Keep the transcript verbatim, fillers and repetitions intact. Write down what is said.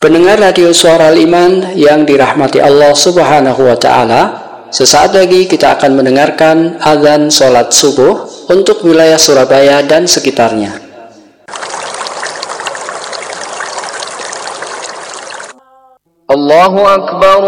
Pendengar radio Suara Al-Iman yang dirahmati Allah Subhanahu wa Ta'ala, sesaat lagi kita akan mendengarkan azan sholat subuh untuk wilayah Surabaya dan sekitarnya. Allahu Akbar.